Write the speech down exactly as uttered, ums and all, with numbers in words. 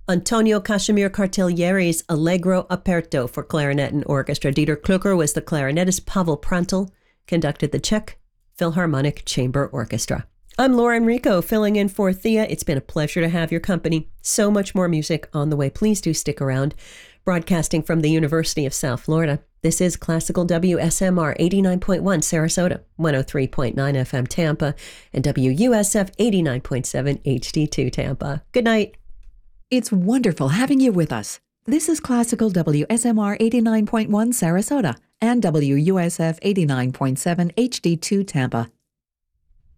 Antonio Casimir Cartaglieri's Allegro Aperto for clarinet and orchestra. Dieter Klucker was the clarinetist. Pavel Prantl conducted the Czech Philharmonic Chamber Orchestra. I'm Laura Enrico, filling in for Thea. It's been a pleasure to have your company. So much more music on the way. Please do stick around. Broadcasting from the University of South Florida, this is Classical W S M R eighty-nine point one Sarasota, one oh three point nine F M Tampa, and W U S F eighty-nine point seven H D two Tampa. Good night. It's wonderful having you with us. This is Classical W S M R eighty-nine point one Sarasota and W U S F eighty-nine point seven H D two Tampa.